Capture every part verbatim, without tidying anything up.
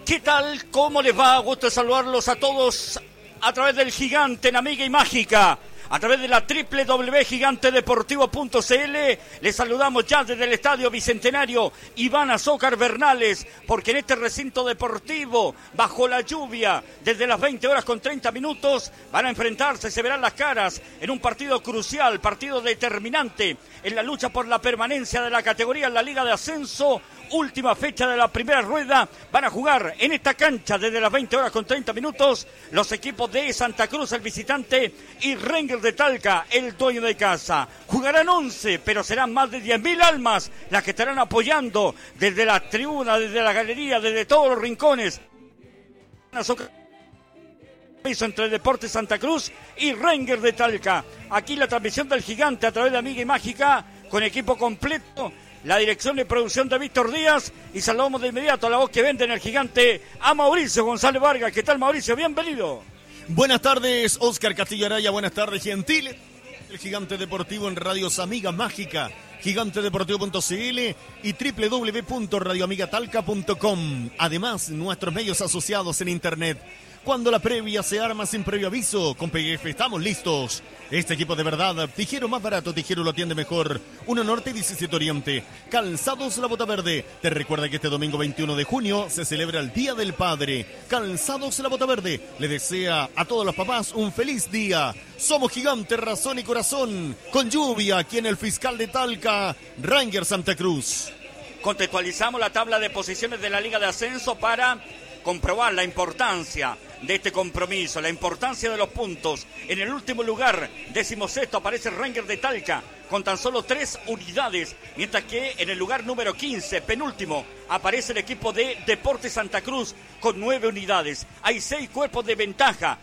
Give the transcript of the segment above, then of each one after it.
¿Qué tal? ¿Cómo les va? Gusto de saludarlos a todos a través del Gigante en Amiga y Mágica, a través de la doble u doble u doble u punto gigante deportivo punto c l. Les saludamos ya desde el Estadio Bicentenario Iván Azócar Bernales, porque en este recinto deportivo, bajo la lluvia, desde las veinte horas con treinta minutos, van a enfrentarse, se verán las caras en un partido crucial, partido determinante en la lucha por la permanencia de la categoría en la Liga de Ascenso. Última fecha de la primera rueda. Van a jugar en esta cancha desde las veinte horas con treinta minutos los equipos de Santa Cruz, el visitante, y Rangers de Talca, el dueño de casa. Jugarán once, pero serán más de diez mil almas las que estarán apoyando desde la tribuna, desde la galería, desde todos los rincones. Entre Deportes Santa Cruz y Rangers de Talca. Aquí la transmisión del Gigante a través de Amiga y Mágica, con equipo completo. La dirección de producción de Víctor Díaz, y saludamos de inmediato a la voz que vende en el Gigante, a Mauricio González Vargas. ¿Qué tal, Mauricio? Bienvenido. Buenas tardes, Oscar Castillo Araya. Buenas tardes, Gentile. El Gigante Deportivo en Radios Amiga Mágica, gigante deportivo punto c l y doble u doble u doble u punto radio amiga talca punto com. Además, nuestros medios asociados en internet. Cuando la previa se arma sin previo aviso, con P G F estamos listos. Este equipo de verdad, Tijero más barato, Tijero lo atiende mejor. uno Norte, diecisiete Oriente. Calzados La Bota Verde. Te recuerda que este domingo veintiuno de junio se celebra el Día del Padre. Calzados La Bota Verde le desea a todos los papás un feliz día. Somos Gigante, razón y corazón. Con lluvia aquí en el Fiscal de Talca, Rangers Santa Cruz. Contextualizamos la tabla de posiciones de la Liga de Ascenso para comprobar la importancia de este compromiso, la importancia de los puntos. En el último lugar, decimosexto, aparece Rangers de Talca con tan solo tres unidades, mientras que en el lugar número quince, penúltimo, aparece el equipo de Deportes Santa Cruz con nueve unidades. Hay seis cuerpos de ventaja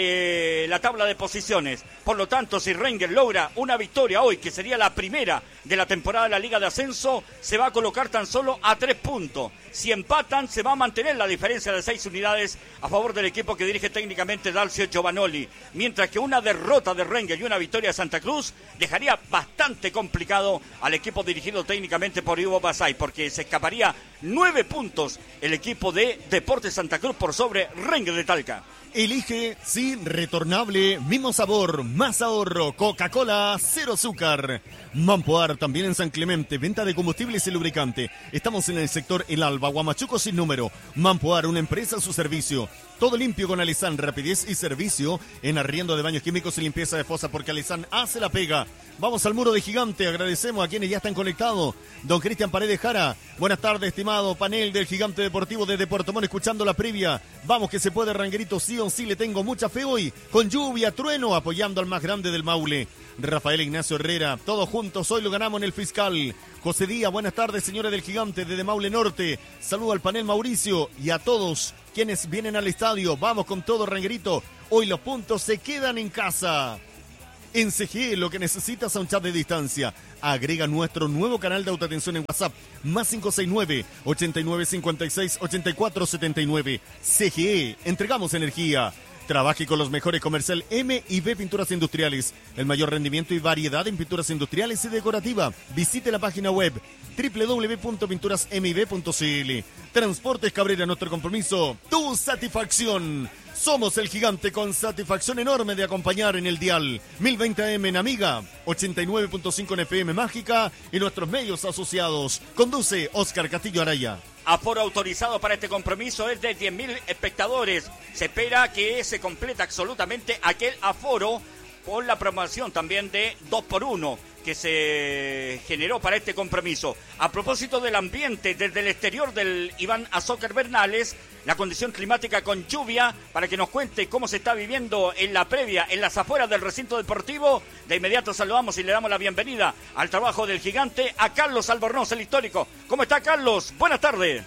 de la tabla de posiciones. Por lo tanto, si Rangers logra una victoria hoy, que sería la primera de la temporada de la Liga de Ascenso, se va a colocar tan solo a tres puntos. Si empatan, se va a mantener la diferencia de seis unidades a favor del equipo que dirige técnicamente Dalcio Giovanoli. Mientras que una derrota de Rangers y una victoria de Santa Cruz dejaría bastante complicado al equipo dirigido técnicamente por Ivo Basay, porque se escaparía nueve puntos el equipo de Deportes Santa Cruz por sobre Rangers de Talca. Elige, sí, retornable, mismo sabor, más ahorro, Coca-Cola, cero azúcar. Mampoar, también en San Clemente, venta de combustibles y lubricante. Estamos en el sector El Alba, Huamachuco sin número. Mampoar, una empresa a su servicio. Todo limpio con Alizán, rapidez y servicio en arriendo de baños químicos y limpieza de fosa, porque Alizán hace la pega. Vamos al muro de Gigante, agradecemos a quienes ya están conectados. Don Cristian Paredes Jara, buenas tardes, estimado panel del Gigante Deportivo desde Puerto Montt, escuchando la previa. Vamos que se puede, Ranguerito, sí o sí, le tengo mucha fe hoy, con lluvia, trueno, apoyando al más grande del Maule. Rafael Ignacio Herrera, todos juntos, hoy lo ganamos en el Fiscal. José Díaz, buenas tardes, señores del Gigante, desde Maule Norte. Saludo al panel Mauricio y a todos quienes vienen al estadio. Vamos con todo, Ranguerito, hoy los puntos se quedan en casa. En C G E, lo que necesitas a un chat de distancia. Agrega nuestro nuevo canal de autoatención en WhatsApp, más cinco seis nueve, ochenta y nueve cincuenta y seis, ochenta y cuatro setenta y nueve. C G E, entregamos energía. Trabaje con los mejores comercial M y B Pinturas Industriales. El mayor rendimiento y variedad en pinturas industriales y decorativa. Visite la página web doble u doble u doble u punto pinturas m i b punto c l. Transportes Cabrera, nuestro compromiso, tu satisfacción. Somos el Gigante, con satisfacción enorme de acompañar en el dial mil veinte A M en Amiga, ochenta y nueve punto cinco en F M Mágica y nuestros medios asociados. Conduce Oscar Castillo Araya. Aforo autorizado para este compromiso es de diez mil espectadores. Se espera que se complete absolutamente aquel aforo con la promoción también de dos por uno que se generó para este compromiso. A propósito del ambiente, desde el exterior del Iván Azócar Bernales, la condición climática con lluvia, para que nos cuente cómo se está viviendo en la previa, en las afueras del recinto deportivo. De inmediato saludamos y le damos la bienvenida al trabajo del Gigante a Carlos Albornoz, el histórico. ¿Cómo está, Carlos? Buenas tardes.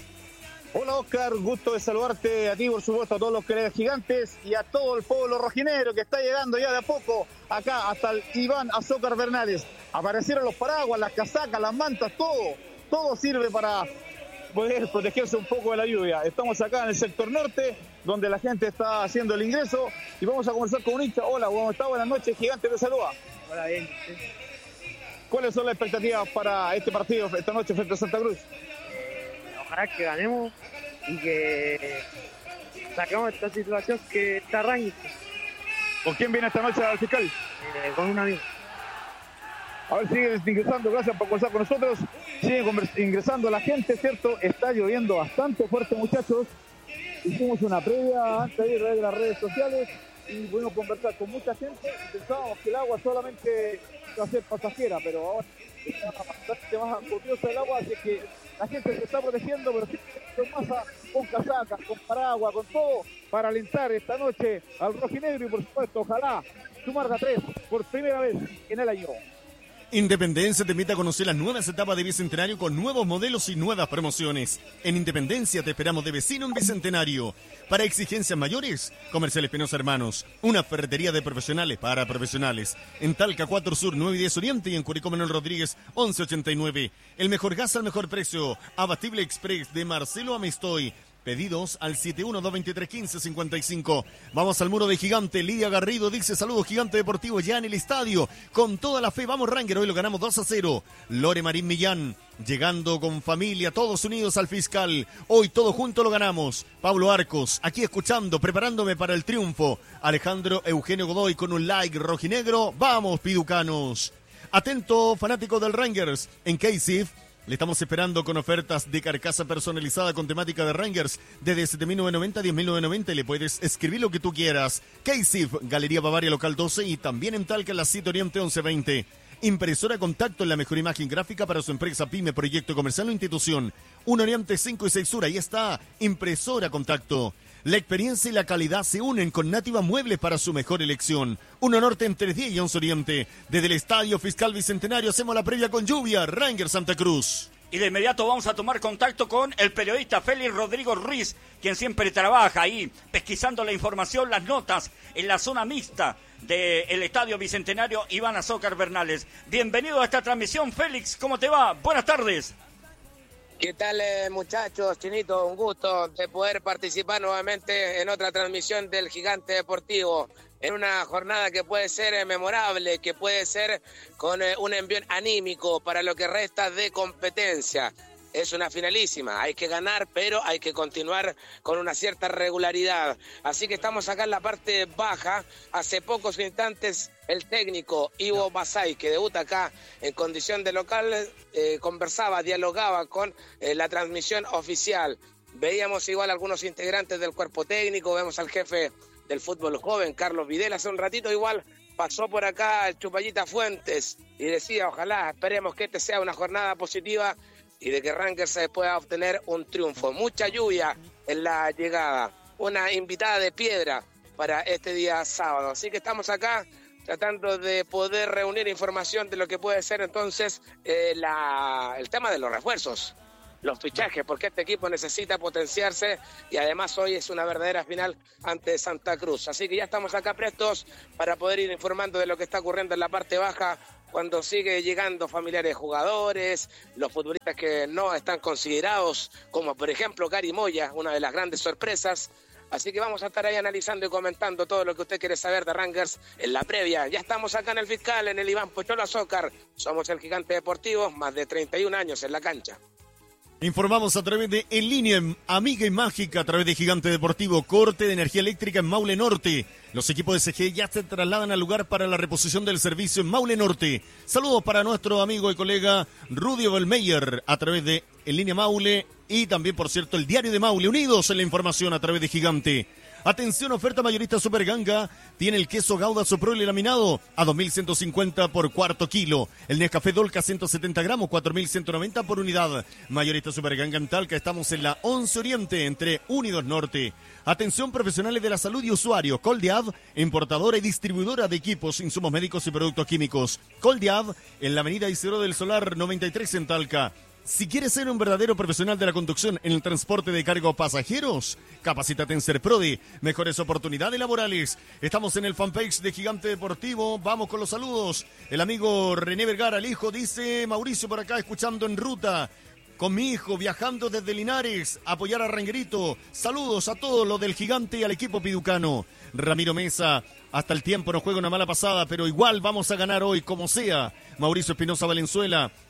Hola, Oscar, gusto de saludarte a ti, por supuesto, a todos los queridos Gigantes y a todo el pueblo rojinero que está llegando ya de a poco acá hasta el Iván Azócar Bernales. Aparecieron los paraguas, las casacas, las mantas, todo, todo sirve para poder protegerse un poco de la lluvia. Estamos acá en el sector norte, donde la gente está haciendo el ingreso, y vamos a conversar con un hincha. Hola, ¿cómo está? Buenas noches, Gigante, te saluda. Hola, bien. ¿Cuáles son las expectativas para este partido esta noche frente a Santa Cruz? Eh, ojalá que ganemos y que sacamos esta situación que está Rangers. ¿Con quién viene esta noche al fiscal? Eh, con un amigo. A ver, sigue ingresando, gracias por conversar con nosotros. Sigue ingresando la gente, ¿cierto? Está lloviendo bastante fuerte, muchachos. Hicimos una previa antes de ir a las redes sociales y pudimos conversar con mucha gente. Pensábamos que el agua solamente iba a ser pasajera, pero ahora está bastante más copiosa el agua, así que la gente se está protegiendo, pero siempre con masa, con casacas, con paraguas, con todo, para alentar esta noche al rojinegro y por supuesto, ojalá sumar a tres por primera vez en el año. Independencia te invita a conocer las nuevas etapas de Bicentenario con nuevos modelos y nuevas promociones. En Independencia te esperamos de vecino en Bicentenario. Para exigencias mayores, Comercial Espinosa Hermanos, una ferretería de profesionales para profesionales. En Talca cuatro Sur, nueve y diez Oriente y en Curicó Manuel Rodríguez, once ochenta y nueve. El mejor gas al mejor precio. Abatible Express de Marcelo Amestoy. Pedidos al siete uno dos dos tres uno cinco cinco cinco. Vamos al muro de Gigante. Lidia Garrido dice saludos Gigante Deportivo ya en el estadio. Con toda la fe. Vamos Ranger. Hoy lo ganamos dos a cero. Lore Marín Millán. Llegando con familia. Todos unidos al fiscal. Hoy todos juntos lo ganamos. Pablo Arcos. Aquí escuchando. Preparándome para el triunfo. Alejandro Eugenio Godoy con un like rojinegro. Vamos piducanos. Atento fanático del Rangers. En K C I F. Le estamos esperando con ofertas de carcasa personalizada con temática de Rangers desde siete mil novecientos noventa a diez mil novecientos noventa y le puedes escribir lo que tú quieras. K C I F, Galería Bavaria Local doce y también en Talca en la Cita Oriente once veinte. Impresora Contacto en la mejor imagen gráfica para su empresa, pyme, proyecto comercial o institución. Un Oriente cinco y seis Sur, ahí está, Impresora Contacto. La experiencia y la calidad se unen con Nativa Muebles para su mejor elección. Uno Norte en tres diez y once Oriente. Desde el Estadio Fiscal Bicentenario hacemos la previa con lluvia. Ranger Santa Cruz. Y de inmediato vamos a tomar contacto con el periodista Félix Rodrigo Ruiz, quien siempre trabaja ahí, pesquisando la información, las notas en la zona mixta del Estadio Bicentenario Iván Azócar Bernales. Bienvenido a esta transmisión, Félix. ¿Cómo te va? Buenas tardes. ¿Qué tal, eh, muchachos? Chinito, un gusto de poder participar nuevamente en otra transmisión del Gigante Deportivo, en una jornada que puede ser eh, memorable, que puede ser con eh, un envión anímico para lo que resta de competencia. Es una finalísima, hay que ganar, pero hay que continuar con una cierta regularidad. Así que estamos acá en la parte baja. Hace pocos instantes el técnico Ivo Basay, que debuta acá en condición de local, eh, conversaba, dialogaba con eh, la transmisión oficial. Veíamos igual algunos integrantes del cuerpo técnico, vemos al jefe del fútbol joven, Carlos Videla, hace un ratito igual pasó por acá el Chupallita Fuentes y decía, ojalá, esperemos que este sea una jornada positiva y de que Rangers se pueda obtener un triunfo. Mucha lluvia en la llegada, una invitada de piedra para este día sábado. Así que estamos acá tratando de poder reunir información de lo que puede ser entonces eh, la, el tema de los refuerzos, los fichajes, porque este equipo necesita potenciarse y además hoy es una verdadera final ante Santa Cruz. Así que ya estamos acá prestos para poder ir informando de lo que está ocurriendo en la parte baja, cuando sigue llegando familiares jugadores, los futbolistas que no están considerados, como por ejemplo Gary Moya, una de las grandes sorpresas. Así que vamos a estar ahí analizando y comentando todo lo que usted quiere saber de Rangers en la previa. Ya estamos acá en el Fiscal, en el Iván Pocholo Azócar. Somos el Gigante Deportivo, más de treinta y un años en la cancha. Informamos a través de En Línea, amiga y mágica, a través de Gigante Deportivo, corte de energía eléctrica en Maule Norte. Los equipos de C G ya se trasladan al lugar para la reposición del servicio en Maule Norte. Saludos para nuestro amigo y colega Rudy Belmeyer a través de En Línea Maule y también, por cierto, el Diario de Maule, unidos en la información a través de Gigante. Atención, oferta mayorista Super Ganga. Tiene el queso Gouda Soprole laminado a dos mil ciento cincuenta por cuarto kilo. El Nescafé Dolca ciento setenta gramos, cuatro mil ciento noventa por unidad. Mayorista Super Ganga en Talca. Estamos en la once Oriente, entre Unidos Norte. Atención, profesionales de la salud y usuarios. Coldiab, importadora y distribuidora de equipos, insumos médicos y productos químicos. Coldiab, en la avenida Isidro del Solar noventa y tres en Talca. Si quieres ser un verdadero profesional de la conducción en el transporte de carga o pasajeros, capacítate en Serprodi, mejores oportunidades laborales. Estamos en el fanpage de Gigante Deportivo, vamos con los saludos. El amigo René Vergara, el hijo, dice Mauricio por acá, escuchando en ruta, con mi hijo, viajando desde Linares, a apoyar a Rangerito. Saludos a todos los del Gigante y al equipo piducano. Ramiro Mesa, hasta el tiempo nos juega una mala pasada, pero igual vamos a ganar hoy, como sea. Mauricio Espinosa Valenzuela.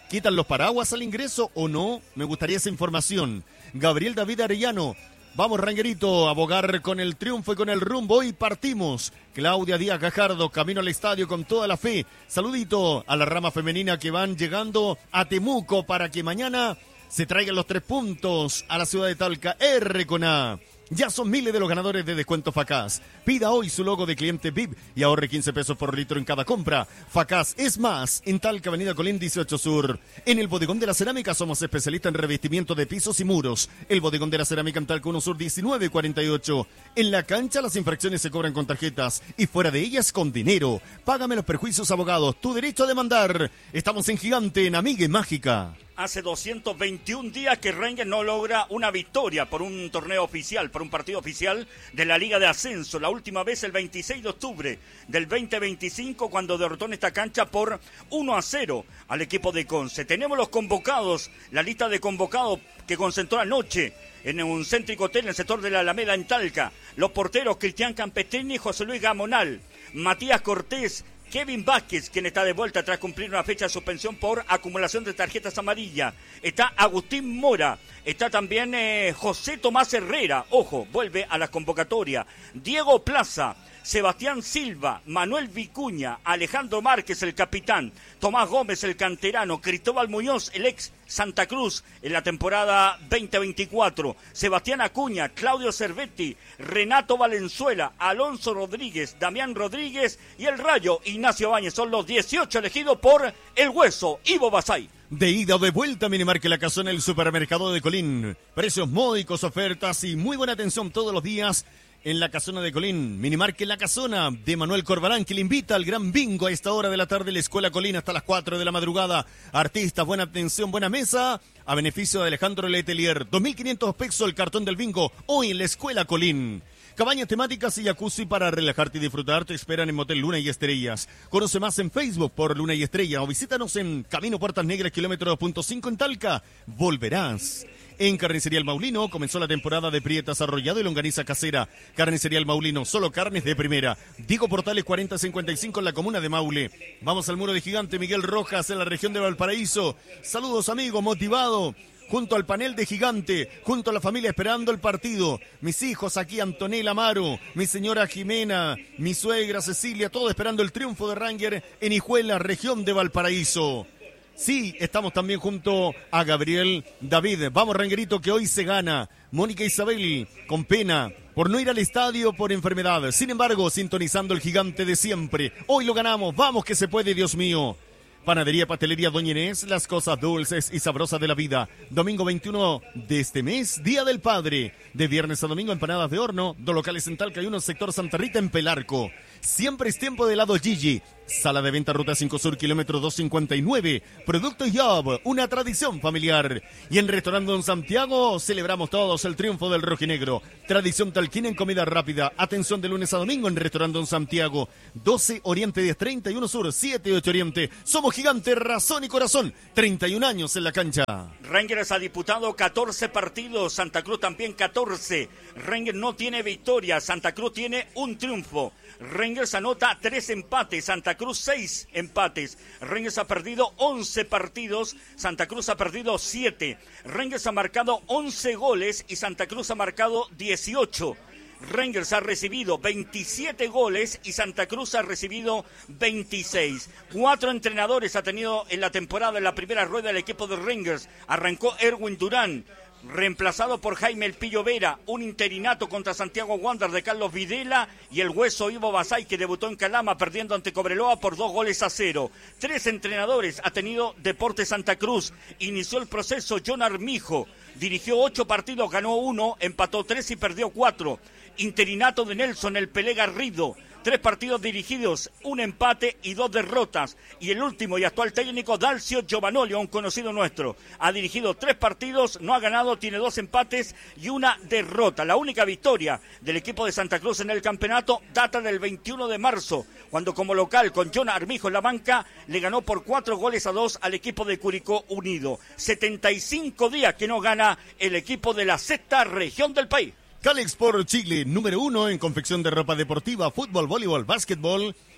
¿Quitan los paraguas al ingreso o no? Me gustaría esa información. Gabriel David Arellano. Vamos, Rangerito, a abogar con el triunfo y con el rumbo. Hoy partimos. Claudia Díaz Gajardo, camino al estadio con toda la fe. Saludito a la rama femenina que van llegando a Temuco para que mañana se traigan los tres puntos a la ciudad de Talca. R con A. Ya son miles de los ganadores de descuento Facaz. Pida hoy su logo de cliente V I P y ahorre quince pesos por litro en cada compra. Facaz es más en Talca, Avenida Colín dieciocho Sur. En el Bodegón de la Cerámica somos especialistas en revestimiento de pisos y muros. El Bodegón de la Cerámica en Talca uno Sur diecinueve cuarenta y ocho. En la cancha las infracciones se cobran con tarjetas y fuera de ellas con dinero. Págame los perjuicios, abogados. Tu derecho a demandar. Estamos en Gigante, en Amiga Mágica. Hace doscientos veintiún días que Rangers no logra una victoria por un torneo oficial, por un partido oficial de la Liga de Ascenso. La última vez el veintiséis de octubre del veinte veinticinco, cuando derrotó en esta cancha por uno a cero al equipo de Conce. Tenemos los convocados, la lista de convocados que concentró anoche en un céntrico hotel en el sector de la Alameda en Talca. Los porteros Cristian Campestrini, José Luis Gamonal, Matías Cortés, Kevin Vázquez, quien está de vuelta tras cumplir una fecha de suspensión por acumulación de tarjetas amarillas. Está Agustín Mora. Está también eh, José Tomás Herrera. Ojo, vuelve a la convocatoria. Diego Plaza, Sebastián Silva, Manuel Vicuña, Alejandro Márquez, el capitán, Tomás Gómez, el canterano, Cristóbal Muñoz, el ex Santa Cruz en la temporada veinte veinticuatro, Sebastián Acuña, Claudio Cervetti, Renato Valenzuela, Alonso Rodríguez, Damián Rodríguez y el Rayo Ignacio Báñez. Son los dieciocho elegidos por el Hueso, Ivo Basay. De ida o de vuelta, Minimarque La Casona, el supermercado de Colín. Precios módicos, ofertas y muy buena atención todos los días en La Casona de Colín. Minimarque La Casona de Manuel Corbalán, que le invita al gran bingo a esta hora de la tarde. La Escuela Colín hasta las cuatro de la madrugada. Artistas, buena atención, buena mesa. A beneficio de Alejandro Letelier. dos mil quinientos pesos el cartón del bingo. Hoy en la Escuela Colín. Cabañas temáticas y jacuzzi para relajarte y disfrutar te esperan en Motel Luna y Estrellas. Conoce más en Facebook por Luna y Estrella o visítanos en Camino Puertas Negras, kilómetro dos punto cinco en Talca. Volverás. En Carnicería El Maulino comenzó la temporada de prietas arrollado y longaniza casera. Carnicería El Maulino, solo carnes de primera. Diego Portales cuarenta cincuenta y cinco en la comuna de Maule. Vamos al Muro de Gigante Miguel Rojas en la región de Valparaíso. Saludos, amigos, motivado. Junto al panel de Gigante, junto a la familia esperando el partido. Mis hijos aquí, Antonella Amaro, mi señora Jimena, mi suegra Cecilia, todos esperando el triunfo de Rangers en Hijuela, región de Valparaíso. Sí, estamos también junto a Gabriel David. Vamos, Rangerito, que hoy se gana. Mónica Isabel, con pena por no ir al estadio por enfermedad. Sin embargo, sintonizando el Gigante de siempre. Hoy lo ganamos, vamos que se puede, Dios mío. Panadería Pastelería Doña Inés, las cosas dulces y sabrosas de la vida. Domingo veintiuno de este mes, Día del Padre. De viernes a domingo, empanadas de horno. Dos locales en Talca y uno en sector Santa Rita en Pelarco. Siempre es tiempo de helado Gigi. Sala de venta Ruta cinco Sur, kilómetro doscientos cincuenta y nueve. Producto Job, una tradición familiar. Y en Restaurante Don Santiago celebramos todos el triunfo del rojinegro. Tradición talquina en comida rápida. Atención de lunes a domingo en Restaurante Don Santiago. doce Oriente diez treinta y uno Sur, siete ocho Oriente. Somos Gigante, razón y corazón. treinta y un años en la cancha. Rangers ha disputado catorce partidos. Santa Cruz también catorce. Rangers no tiene victoria. Santa Cruz tiene un triunfo. Rangers anota tres empates, Santa Cruz seis empates. Rangers ha perdido once partidos, Santa Cruz ha perdido siete. Rangers ha marcado once goles y Santa Cruz ha marcado dieciocho. Rangers ha recibido veintisiete goles y Santa Cruz ha recibido veintiséis. Cuatro entrenadores ha tenido en la temporada en la primera rueda el equipo de Rangers. Arrancó Erwin Durán, reemplazado por Jaime El Pillo Vera, un interinato contra Santiago Wander de Carlos Videla y el Hueso Ivo Basay, que debutó en Calama perdiendo ante Cobreloa por dos goles a cero. Tres entrenadores ha tenido Deportes Santa Cruz. Inició el proceso John Armijo, dirigió ocho partidos, ganó uno, empató tres y perdió cuatro. Interinato de Nelson El Pelé Garrido, tres partidos dirigidos, un empate y dos derrotas. Y el último y actual técnico, Dalcio Giovanoli, un conocido nuestro. Ha dirigido tres partidos, no ha ganado, tiene dos empates y una derrota. La única victoria del equipo de Santa Cruz en el campeonato data del veintiuno de marzo, cuando como local, con John Armijo en la banca, le ganó por cuatro goles a dos al equipo de Curicó Unido. setenta y cinco días que no gana el equipo de la sexta región del país. Calex por Chile, número uno en confección de ropa deportiva, fútbol, voleibol, básquetbol.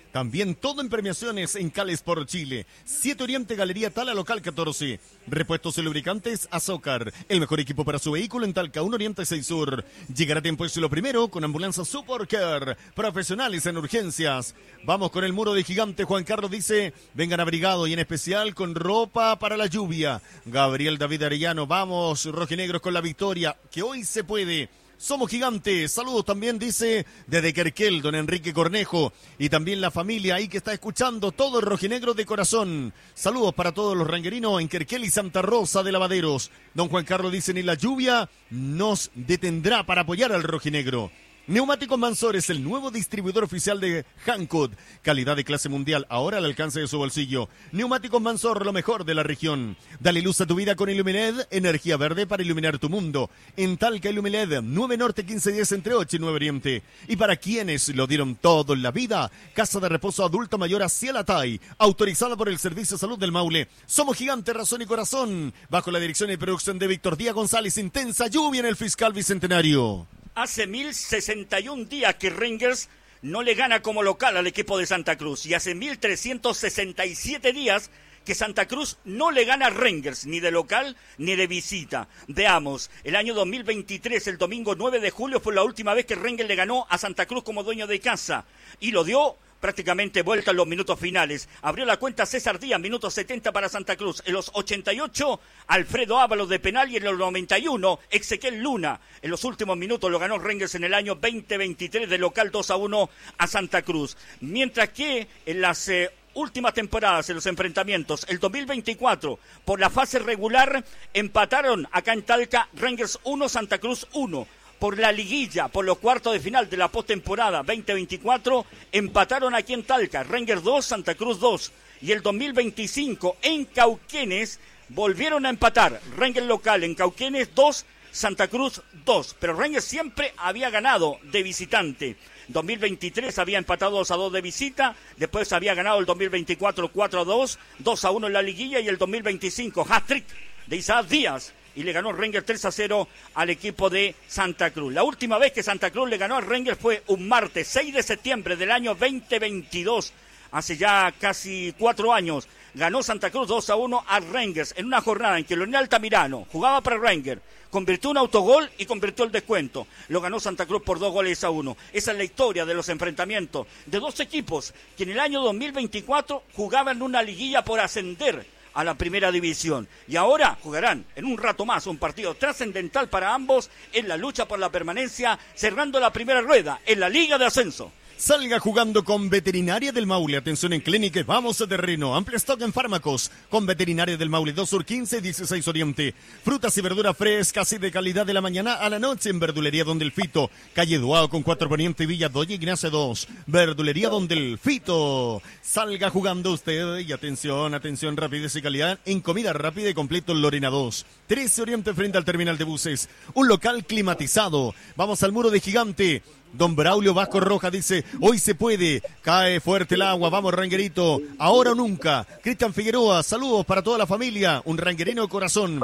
También todo en premiaciones en Cal Sport Chile. siete Oriente, Galería Tala, local catorce. Repuestos y lubricantes Azócar. El mejor equipo para su vehículo en Talca, uno Oriente seis Sur. Llegará a tiempo y lo primero con Ambulancia Super Care. Profesionales en urgencias. Vamos con el muro de Gigante. Juan Carlos dice, vengan abrigados y en especial con ropa para la lluvia. Gabriel David Arellano, vamos rojinegros con la victoria, que hoy se puede. Somos gigantes. Saludos también, dice, desde Querquel, don Enrique Cornejo. Y también la familia ahí que está escuchando, todo el rojinegro de corazón. Saludos para todos los ranguerinos en Querquel y Santa Rosa de Lavaderos. Don Juan Carlos dice, ni la lluvia nos detendrá para apoyar al rojinegro. Neumáticos Mansor es el nuevo distribuidor oficial de Hankook. Calidad de clase mundial, ahora al alcance de su bolsillo. Neumáticos Mansor, lo mejor de la región. Dale luz a tu vida con Illumined, energía verde para iluminar tu mundo. En Talca, Illumined, nueve Norte, quince diez entre ocho y nueve Oriente. Y para quienes lo dieron todo en la vida, Casa de Reposo Adulto Mayor hacia la T A I, autorizada por el Servicio de Salud del Maule. Somos Gigante, razón y corazón. Bajo la dirección y producción de Víctor Díaz González, intensa lluvia en el Fiscal Bicentenario. Hace mil sesenta y un días que Rangers no le gana como local al equipo de Santa Cruz. Y hace mil trescientos sesenta y siete días que Santa Cruz no le gana a Rangers, ni de local ni de visita. Veamos, el año dos mil veintitrés, el domingo nueve de julio, fue la última vez que Rangers le ganó a Santa Cruz como dueño de casa. Y lo dio prácticamente vuelta en los minutos finales. Abrió la cuenta César Díaz, minutos setenta para Santa Cruz. En los ochenta y ocho, Alfredo Ábalos de penal, y en los noventa y uno, Ezequiel Luna. En los últimos minutos lo ganó Rangers en el año veinte veintitrés, de local dos a uno a Santa Cruz. Mientras que en las eh, últimas temporadas, en los enfrentamientos, el dos mil veinticuatro, por la fase regular, empataron acá en Talca Rangers uno, Santa Cruz uno. Por la liguilla, por los cuartos de final de la postemporada veinte veinticuatro, empataron aquí en Talca, Rangers dos, Santa Cruz dos. Y el dos mil veinticinco en Cauquenes volvieron a empatar, Rangers local en Cauquenes dos, Santa Cruz dos. Pero Rangers siempre había ganado de visitante. dos mil veintitrés había empatado dos a dos de visita, después había ganado el dos mil veinticuatro cuatro a dos, dos a uno en la liguilla, y el dos mil veinticinco hat-trick de Isaac Díaz. Y le ganó Rangers tres a cero al equipo de Santa Cruz. La última vez que Santa Cruz le ganó a Rangers fue un martes seis de septiembre del año veinte veintidós. Hace ya casi cuatro años. Ganó Santa Cruz dos a uno a Rangers en una jornada en que Leonel Altamirano jugaba para Rangers, convirtió un autogol y convirtió el descuento. Lo ganó Santa Cruz por dos goles a uno. Esa es la historia de los enfrentamientos de dos equipos que en el año dos mil veinticuatro jugaban una liguilla por ascender a la primera división, y ahora jugarán en un rato más un partido trascendental para ambos en la lucha por la permanencia, cerrando la primera rueda en la Liga de Ascenso. Salga jugando con Veterinaria del Maule. Atención en clínica, vamos a terreno. Amplio stock en fármacos con Veterinaria del Maule. dos Sur quince, dieciséis Oriente. Frutas y verduras frescas y de calidad de la mañana a la noche en Verdulería Don Delfito. Calle Duao con cuatro Poniente, Villa Doña Ignacia dos. Verdulería Don Delfito. Salga jugando usted. Y atención, atención, rapidez y calidad en comida rápida y completo Lorena dos. trece Oriente frente al terminal de buses. Un local climatizado. Vamos al muro de Gigante. Don Braulio Vasco Roja dice, hoy se puede, cae fuerte el agua, vamos Ranguerito, ahora o nunca. Cristian Figueroa, saludos para toda la familia, un ranguerino de corazón.